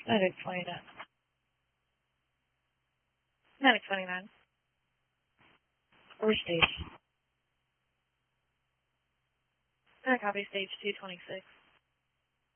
Medic 29. Medic 29. Over stage. I copy stage 226.